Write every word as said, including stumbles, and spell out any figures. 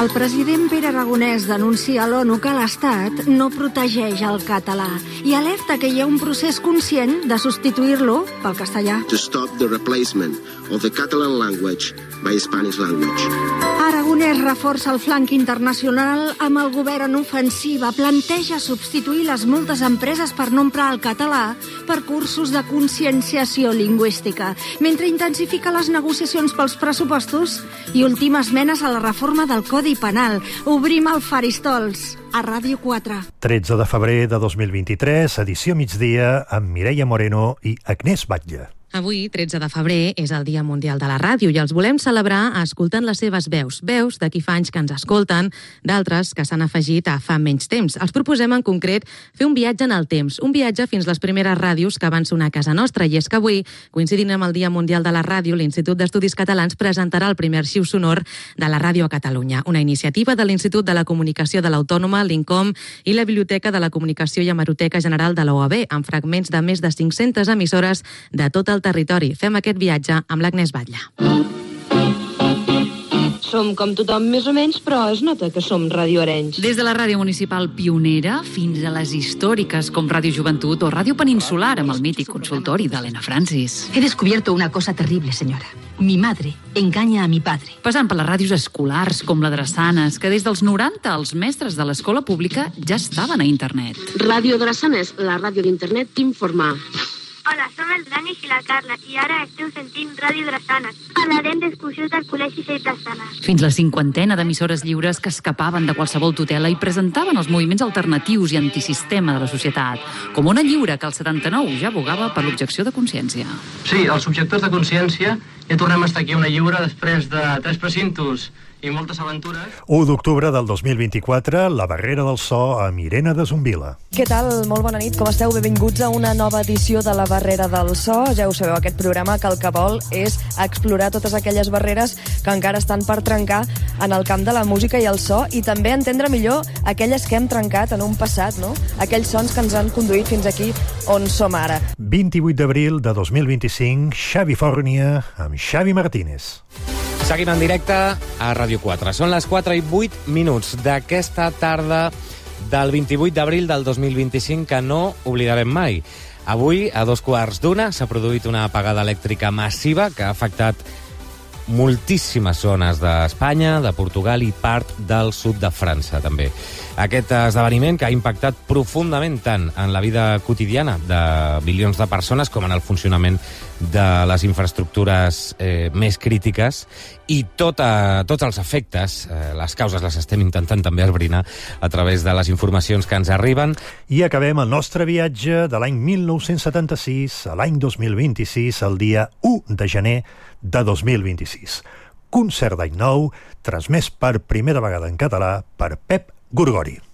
El president Pere Aragonès denuncia a l'ONU que l'Estat no protegeix el català i alerta que hi ha un procés conscient de substituir-lo pel castellà. To stop the replacement of the Catalan language by Spanish language. Aragonès reforça el flanc internacional amb el govern en ofensiva, planteja substituir les moltes empreses per no emprar el català per cursos de conscienciació lingüística, mentre intensifica les negociacions pels pressupostos i ultima esmenes a la reforma del Codi Penal. Obrim el Faristols a Ràdio quatre. tretze de febrer de dos mil vint-i-tres, edició migdia, amb Mireia Moreno i Agnès Batlle. Avui, tretze de febrer, és el Dia Mundial de la Ràdio i els volem celebrar escoltant les seves veus. Veus de qui fa anys que ens escolten, d'altres que s'han afegit a fa menys temps. Els proposem, en concret, fer un viatge en el temps, un viatge fins les primeres ràdios que van sonar a casa nostra. I és que avui, coincidint amb el Dia Mundial de la Ràdio, l'Institut d'Estudis Catalans presentarà el primer arxiu sonor de la ràdio a Catalunya, una iniciativa de l'Institut de la Comunicació de l'Autònoma, l'INCOM i la Biblioteca de la Comunicació i Hemeroteca General de la O A B, amb fragments de més de cinc-centes emissores de tot el territori. Fem aquest viatge amb l'Agnès Batlle. Som com tothom més o menys, però es nota que som radioarenys. Des de la ràdio municipal pionera fins a les històriques com Ràdio Joventut o Ràdio Peninsular amb el mític consultori d'Helena Francis. He descubierto una cosa terrible, señora. Mi madre engaña a mi padre. Passant per les ràdios escolars com la Drassanes, que des dels noranta els mestres de l'escola pública ja estaven a internet. Ràdio Drassanes, la ràdio d'internet t'informa. Hola, som el Danis i la Carla i ara esteu sentint Ràdio Drassanes. Parlarem d'excursions del Col·legi Seix Drassanes. Fins la cinquantena d'emissores lliures que escapaven de qualsevol tutela i presentaven els moviments alternatius i antisistema de la societat, com Ona Lliure, que al setanta-nou ja abogava per l'objecció de consciència. Sí, els objectors de consciència ja tornem a estar aquí a Ona Lliure després de tres precintos i moltes aventures. u d'octubre del dos mil vint-i-quatre, La Barrera del So amb Irene de Zumbila. Què tal? Molt bona nit, com esteu? Benvinguts a una nova edició de La Barrera del So. Ja ho sabeu, aquest programa que el que vol és explorar totes aquelles barreres que encara estan per trencar en el camp de la música i el so, i també entendre millor aquelles que hem trencat en un passat, no? Aquells sons que ens han conduït fins aquí on som ara. vint-i-vuit d'abril de dos mil vint-i-cinc, Xavi Fòrnia amb Xavi Martínez. Seguim en directe a Ràdio quatre. Són les quatre i vuit minuts d'aquesta tarda del vint-i-vuit d'abril del dos mil vint-i-cinc que no oblidarem mai. Avui, a dos quarts d'una, s'ha produït una apagada elèctrica massiva que ha afectat moltíssimes zones d'Espanya, de Portugal i part del sud de França, també. Aquest esdeveniment que ha impactat profundament tant en la vida quotidiana de milions de persones com en el funcionament de les infraestructures eh, més crítiques, i tota, tots els efectes, eh, les causes les estem intentant també esbrinar a través de les informacions que ens arriben. I acabem el nostre viatge de l'any mil nou-cents setanta-sis a l'any dos mil vint-i-sis, el dia u de gener de dos mil vint-i-sis. Concert d'any nou, transmès per primera vegada en català per Pep Gorgori.